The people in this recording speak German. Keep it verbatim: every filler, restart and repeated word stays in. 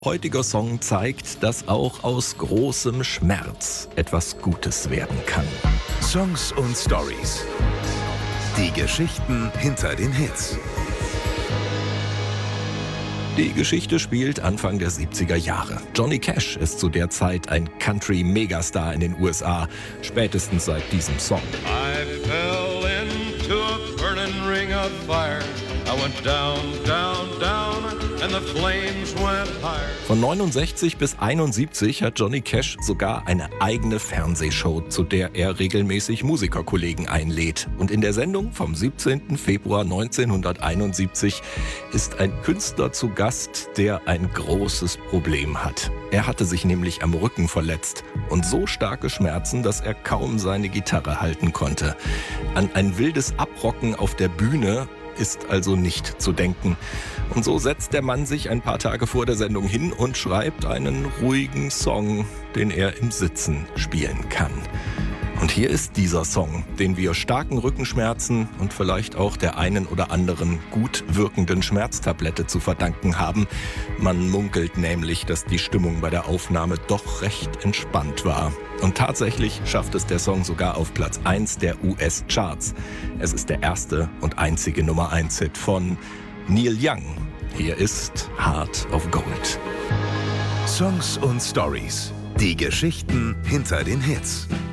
Heutiger Song zeigt, dass auch aus großem Schmerz etwas Gutes werden kann. Songs und Stories. Die Geschichten hinter den Hits. Die Geschichte spielt Anfang der siebziger Jahre. Johnny Cash ist zu der Zeit ein Country-Megastar in den U S A, spätestens seit diesem Song. I fell into a burning ring of fire. I went down, down, down, and the flames went higher. Von neunundsechzig bis einundsiebzig hat Johnny Cash sogar eine eigene Fernsehshow, zu der er regelmäßig Musikerkollegen einlädt. Und in der Sendung vom siebzehnten Februar neunzehnhunderteinundsiebzig ist ein Künstler zu Gast, der ein großes Problem hat. Er hatte sich nämlich am Rücken verletzt und so starke Schmerzen, dass er kaum seine Gitarre halten konnte. An ein wildes Abrocken auf der Bühne ist also nicht zu denken. Und so setzt der Mann sich ein paar Tage vor der Sendung hin und schreibt einen ruhigen Song, den er im Sitzen spielen kann. Und hier ist dieser Song, den wir starken Rückenschmerzen und vielleicht auch der einen oder anderen gut wirkenden Schmerztablette zu verdanken haben. Man munkelt nämlich, dass die Stimmung bei der Aufnahme doch recht entspannt war. Und tatsächlich schafft es der Song sogar auf Platz eins der U S-Charts. Es ist der erste und einzige Nummer eins Hit von Neil Young. Hier ist Heart of Gold. Songs und Stories. Die Geschichten hinter den Hits.